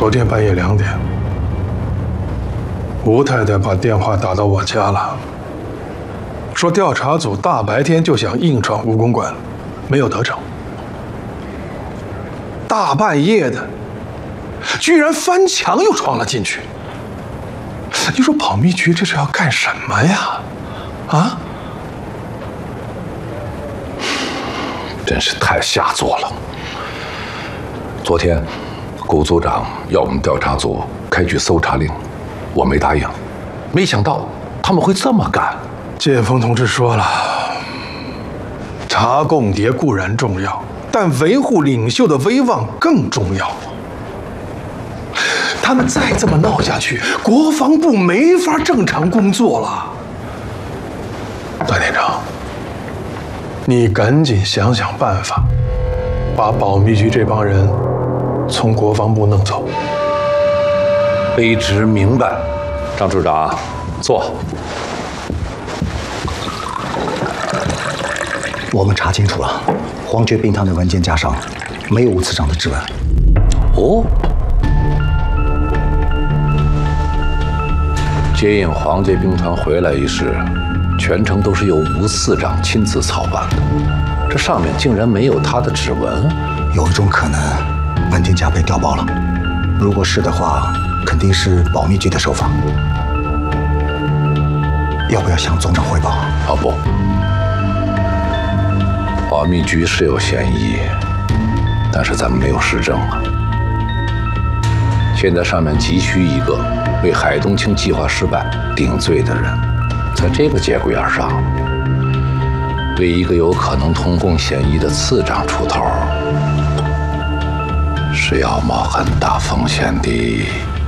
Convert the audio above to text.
昨天半夜2点，吴太太把电话打到我家了，说调查组大白天就想硬闯吴公馆，没有得逞。大半夜的，居然翻墙又闯了进去。你说保密局这是要干什么呀？啊？ 真是太下作了。昨天，顾组长要我们调查组开具搜查令，我没答应，没想到他们会这么干。 剑锋同志说了，查共谍固然重要，但维护领袖的威望更重要。他们再这么闹下去，国防部没法正常工作了。段连长，你赶紧想想办法，把保密局这帮人从国防部弄走。 卑职明白。张处长，坐。 我们查清楚了，黄觉冰堂的文件夹上没有吴次长的指纹。 哦。接应黄觉冰堂回来一事，全程都是由吴次长亲自操办的，这上面竟然没有他的指纹。 有一种可能，文件夹被调包了。如果是的话，肯定是保密局的手法。要不要向总长汇报？ 啊不，保密局是有嫌疑，但是咱们没有实证啊。现在上面急需一个为海东青计划失败顶罪的人，在这个节骨眼上，对一个有可能通共嫌疑的次长出头，是要冒很大风险的。